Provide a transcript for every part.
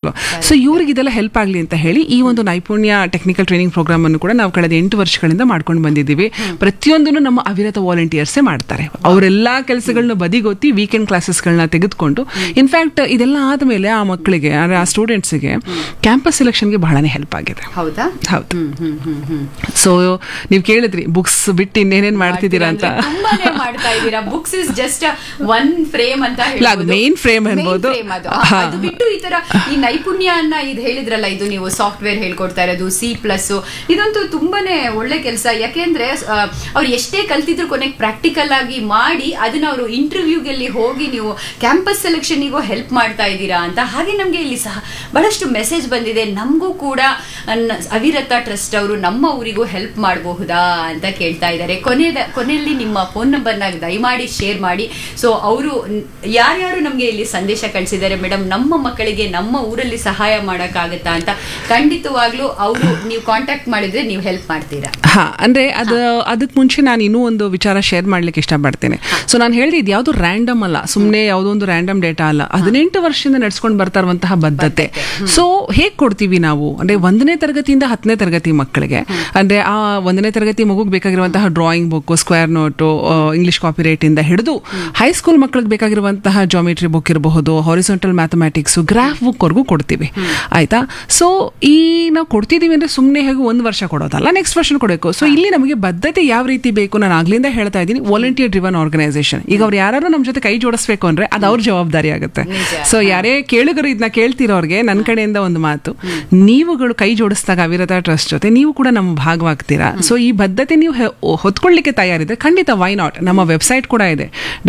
ಅಲ್ವಾ. ಸೊ ಇವ್ರಿಗೆ ಇದೆಲ್ಲ ಹೆಲ್ಪ್ ಆಗಲಿ ಅಂತ ಹೇಳಿ ಈ ಒಂದು ನೈಪುಣ್ಯ ಟೆಕ್ನಿಕಲ್ ಟ್ರೈನಿಂಗ್ ಪ್ರೋಗ್ರಾಮ್ ಅನ್ನು ಕೂಡ ನಾವು ಕಳೆದ 8 ವರ್ಷಗಳಿಂದ ಮಾಡ್ಕೊಂಡು ಬಂದಿದ್ದೀವಿ. ಪ್ರತಿಯೊಂದನ್ನು ನಮ್ಮ ಅವಿರತ ವಾಲಂಟಿಯರ್ಸೇ ಮಾಡ್ತಾರೆ. ಅವರೆಲ್ಲಾ ಕೆಲಸಗಳನ್ನ ಬದಿಗೊತ್ತಿ ವೀಕೆಂಡ್ ಕ್ಲಾಸಸ್ಗಳನ್ನ ತೆಗೆದುಕೊಂಡು, ಇನ್ಫ್ಯಾಕ್ಟ್ ಇದೆಲ್ಲ ಆದ್ಮೇಲೆ ಆ ಮಕ್ಕಳಿಗೆ ಆ ಸ್ಟೂಡೆಂಟ್ಸ್ಗೆ ಕ್ಯಾಂಪಸ್ ಸೆಲೆಕ್ಷನ್ಗೆ ಬಹಳನೇ ಹೆಲ್ಪ್ ಆಗಿದೆ. ಹೌದಾ? ಹೌದು. ಸೊ ನೀವು ಕೇಳಿದ್ರಿ ಬುಕ್ಸ್ ಬಿಟ್ಟು ಇನ್ನೇನೇನ್ ಮಾಡ್ತಿದ್ದೀರಾ ಅಂತ. ಮಾಡ್ತಾ ಇದ್ದೀರಾ. Books is just one frame ಅಂತ ಹೇಳಿ, ಮೇನ್ ಫ್ರೇಮ್ ಅನ್ಬೋದು. ಅದು ಬಿಟ್ಟು ಈ ತರ ಈ ನೈಪುಣ್ಯನ್ನ ಇದು ಹೇಳಿದ್ರಲ್ಲ, ಇದು ನೀವು ಸಾಫ್ಟ್ವೇರ್ ಹೇಳ್ಕೊಡ್ತಾ ಇರೋದು, C+, ಇದಂತೂ ತುಂಬಾನೇ ಒಳ್ಳೆ ಕೆಲಸ. ಯಾಕೆಂದ್ರೆ ಅವ್ರು ಎಷ್ಟೇ ಕಲ್ತಿದ್ರು ಕೊನೆಗೆ ಪ್ರಾಕ್ಟಿಕಲ್ ಆಗಿ ಮಾಡಿ ಅದನ್ನ ಅವರು ಇಂಟರ್ವ್ಯೂಗೆಲ್ಲಿ ಹೋಗಿ ನೀವು ಕ್ಯಾಂಪಸ್ ಸೆಲೆಕ್ಷನ್ಗೂ ಹೆಲ್ಪ್ ಮಾಡ್ತಾ ಇದ್ದೀರಾ ಅಂತ. ಹಾಗೆ ನಮ್ಗೆ ಇಲ್ಲಿ ಸಹ ಬಹಳಷ್ಟು ಮೆಸೇಜ್ ಬಂದಿದೆ, ನಮಗೂ ಕೂಡ ಅವಿರತ ಟ್ರಸ್ಟ್ ಅವರು ನಮ್ಮ ಊರಿಗೂ ಹೆಲ್ಪ್ ಮಾಡಬಹುದಾ ಅಂತ ಕೇಳ್ತಾ ಇದ್ದಾರೆ. ಕೊನೆಯಲ್ಲಿ ನಿಮ್ಮ ಫೋನ್ ನಂಬರ್ನ ದಯಮಾಡಿ ಶೇರ್ ಮಾಡಿ. ಸೊ ಅವರು ಯಾರ್ಯಾರು ನಮ್ಗೆ ಇಲ್ಲಿ ಸಂದೇಶ ಕಳಿಸಿದ್ದಾರೆ, ಮೇಡಮ್ ನಮ್ಮ ಮಕ್ಕಳಿಗೆ ನಮ್ಮ ಊರಲ್ಲಿ ಸಹಾಯ ಮಾಡಕ್ಕಾಗತ್ತಾ ಅಂತ, ಖಂಡಿತವಾಗ್ಲೂ ಅವರು ನೀವು ಕಾಂಟ್ಯಾಕ್ಟ್ ಮಾಡಿದ್ರೆ ನೀವು ಹೆಲ್ಪ್ ಮಾಡ್ತೀರಾ? ಹಾ, ಅಂದ್ರೆ ಅದಕ್ಕೆ ಮುಂಚೆ ನಾನು ಇನ್ನೂ ಒಂದು ವಿಚಾರ ಶೇರ್ ಮಾಡ್ಲಿಕ್ಕೆ ಇಷ್ಟಪಡ್ತೇನೆ. ಸೊ ನಾನು ಹೇಳಿದ್ದು ಯಾವ್ದು ರ್ಯಾಂಡಮ್ ಅಲ್ಲ, ಸುಮ್ಮನೆ ಯಾವುದೋ ಒಂದು ರ್ಯಾಂಡಮ್ ಡೇಟಾ ಅಲ್ಲ. 18 ವರ್ಷದಿಂದ ನಡ್ಸ್ಕೊಂಡು ಬರ್ತಾ ಇರುವಂತಹ ಬದ್ಧತೆ. ಸೊ ಹೇಗ್ ಕೊಡ್ತೀವಿ ನಾವು ಅಂದ್ರೆ 1ನೇ ತರಗತಿಯಿಂದ 10ನೇ ತರಗತಿ ಮಕ್ಕಳಿಗೆ, ಅಂದ್ರೆ ಆ 1ನೇ ತರಗತಿ ಮಗುಗೆ ಬೇಕಾಗಿರುವಂತಹ drawing book, square note, English copy rate ಇಂದ ಹಿಡಿದು ಹೈಸ್ಕೂಲ್ ಮಕ್ಕಳಿಗೆ ಬೇಕಾಗಿರುವಂತಹ ಜಾಮೆಟ್ರಿ ಬುಕ್ ಇರಬಹುದು, ಹಾರಿಸೊಂಟಲ್ ಮ್ಯಾಥಮೆಟಿಕ್ಸ್, ಗ್ರಾಫ್ ಬುಕ್ ವರ್ಗೂ ಕೊಡ್ತೀವಿ. ಆಯ್ತಾ? ಸೊ ಈ ನಾವು ಕೊಡ್ತಿದೀವಿ ಅಂದ್ರೆ ಸುಮ್ಮನೆ ಹೇಗೆ 1 ವರ್ಷ ಕೊಡೋದಲ್ಲ, ನೆಕ್ಸ್ಟ್ ವರ್ಷ ಕೊಡಬೇಕು. ಸೊ ಇಲ್ಲಿ ನಮಗೆ ಬದ್ಧತೆ ಯಾವ ರೀತಿ ಬೇಕು, ನಾನು ಆಗ್ಲಿಂದ ಹೇಳ್ತಾ ಇದ್ದೀನಿ, ವಾಲಂಟಿಯರ್ ಡ್ರಿವನ್ ಆರ್ಗನೈಸೇಷನ್. ಈಗ ಅವ್ರು ಯಾರು ನಮ್ಮ ಜೊತೆ ಕೈ ಜೋಡಿಸ್ಬೇಕು ಅಂದ್ರೆ ಅದು ಅವ್ರ ಜವಾಬ್ದಾರಿ ಆಗುತ್ತೆ. ಸೊ ಯಾರೇ ಕೇಳುಗರು ಇದನ್ನ ಕೇಳ್ತಿರೋರ್ಗೆ ನನ್ನ ಕಡೆಯಿಂದ ಒಂದು ಮಾತು, ನೀವುಗಳು ಕೈ ಜೋಡಿಸಿದಾಗ ಅವಿರತ ಟ್ರಸ್ಟ್ ಜೊತೆ ನೀವು ಕೂಡ ನಮ್ಮ ಭಾಗವಾಗ್ತೀರಾ. ಸೊ ಈ ಬದ್ಧತೆ ನೀವು ಹೊತ್ಕೊಳ್ಳಿಕ್ಕೆ ತಯಾರಿದ್ರೆ ಖಂಡಿತ ವೈ ನಾಟ್. ನಮ್ಮ ವೆಬ್ಸೈಟ್ ಕೂಡ ಇದೆ,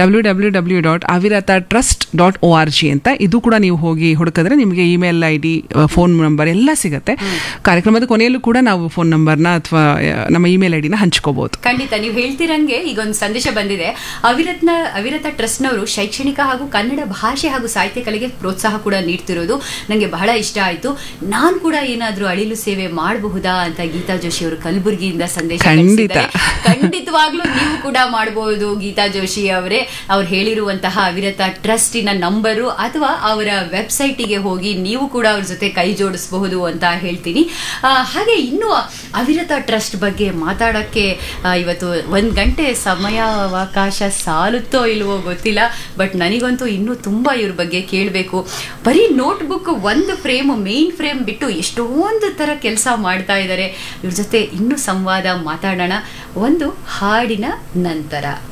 www.aviratrust.org ಅಂತ. ಇದು ಕೂಡ ನೀವು ಹೋಗಿ ಹುಡುಕಿದ್ರೆ ನಿಮಗೆ ಇಮೇಲ್ ID, ಫೋನ್ ನಂಬರ್ ಎಲ್ಲ ಸಿಗುತ್ತೆ. ಕಾರ್ಯಕ್ರಮದ ಕೊನೆಯಲ್ಲೂ ಕೂಡ ನಾವು ಫೋನ್ ನಂಬರ್ನ ಅಥವಾ ನಮ್ಮ ಇಮೇಲ್ ID ನ ಹಂಚ್ಕೋಬಹುದು. ಖಂಡಿತ ನೀವು ಹೇಳ್ತಿರಂಗೆ ಈಗ ಒಂದು ಸಂದೇಶ ಬಂದಿದೆ. ಅವಿರತ ಟ್ರಸ್ಟ್ ನವರು ಶೈಕ್ಷಣಿಕ ಹಾಗೂ ಕನ್ನಡ ಭಾಷೆ ಹಾಗೂ ಸಾಹಿತ್ಯ ಕಲೆಗೆ ಪ್ರೋತ್ಸಾಹ ಕೂಡ ನೀಡ್ತಿರೋದು ನನಗೆ ಬಹಳ ಇಷ್ಟ ಆಯ್ತು. ನಾನು ಕೂಡ ಏನಾದ್ರೂ ಅಳಿಲು ಸೇವೆ ಮಾಡಬಹುದಾ ಅಂತ ಗೀತಾ ಜೋಶಿ ಅವರು ಕಲಬುರಗಿಯಿಂದ ಸಂದೇಶ ಕಳಿಸಿದ್ದಾರೆ. ಖಂಡಿತವಾಗ್ಲೂ ನೀವು ಕೂಡ ಮಾಡಬಹುದು ಗೀತಾ ಜೋಶಿ ಅವರೇ. ಅವ್ರು ಹೇಳಿರುವಂತಹ ಅವಿರತ ಟ್ರಸ್ಟಿನ ನಂಬರು ಅಥವಾ ಅವರ ವೆಬ್ಸೈಟಿಗೆ ಹೋಗಿ ನೀವು ಕೂಡ ಅವ್ರ ಜೊತೆ ಕೈ ಜೋಡಿಸಬಹುದು ಅಂತ ಹೇಳ್ತೀನಿ. ಹಾಗೆ ಇನ್ನು ಅವಿರತ ಟ್ರಸ್ಟ್ ಬಗ್ಗೆ ಮಾತಾಡೋಕ್ಕೆ ಇವತ್ತು 1 ಗಂಟೆ ಸಮಯಾವಕಾಶ ಸಾಲುತ್ತೋ ಇಲ್ವೋ ಗೊತ್ತಿಲ್ಲ, ಬಟ್ ನನಗಂತೂ ಇನ್ನೂ ತುಂಬಾ ಇವ್ರ ಬಗ್ಗೆ ಕೇಳಬೇಕು. ಬರೀ ನೋಟ್ಬುಕ್ ಒಂದು ಫ್ರೇಮ್, ಮೇನ್ ಫ್ರೇಮ್ ಬಿಟ್ಟು ಎಷ್ಟೊಂದು ತರ ಕೆಲಸ ಮಾಡ್ತಾ ಇದ್ದಾರೆ. ಇವ್ರ ಜೊತೆ ಇನ್ನೂ ಸಂವಾದ ಮಾತಾಡೋಣ ಒಂದು ಹಾಡಿನ ನಂತರ.